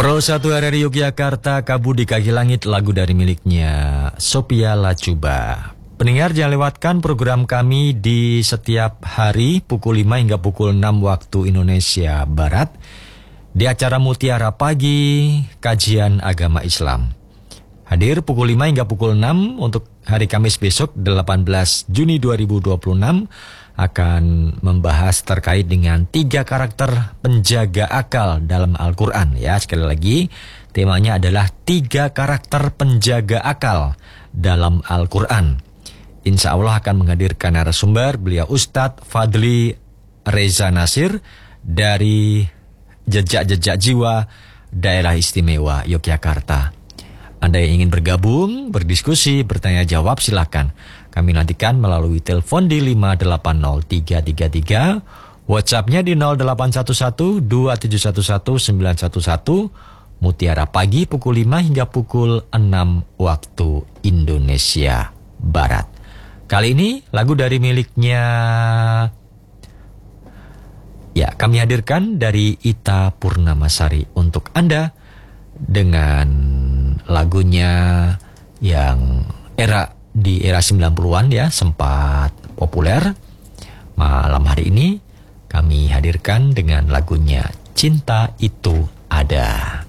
Pro 1 RRI Yogyakarta, Kabut di Kaki Langit, lagu dari miliknya Sophia Latjuba. Pendengar, jangan lewatkan program kami di setiap hari pukul 5 hingga pukul 6 waktu Indonesia Barat di acara Mutiara Pagi Kajian Agama Islam. Hadir pukul 5 hingga pukul 6 untuk hari Kamis besok 18 Juni 2026 akan membahas terkait dengan 3 karakter penjaga akal dalam Al-Quran. Ya, sekali lagi temanya adalah 3 karakter penjaga akal dalam Al-Quran. Insya Allah akan menghadirkan narasumber, beliau Ustadz Fadli Reza Nasir dari Jejak-Jejak Jiwa Daerah Istimewa Yogyakarta. Anda yang ingin bergabung, berdiskusi, bertanya jawab, silakan. Kami nantikan melalui telepon di 580333, WhatsApp-nya di 0811-2711-911, Mutiara Pagi pukul 5 hingga pukul 6 waktu Indonesia Barat. Kali ini lagu dari miliknya, ya, kami hadirkan dari Ita Purnamasari untuk Anda dengan lagunya yang di era 90-an ya, sempat populer. Malam hari ini kami hadirkan dengan lagunya Cinta Itu Ada.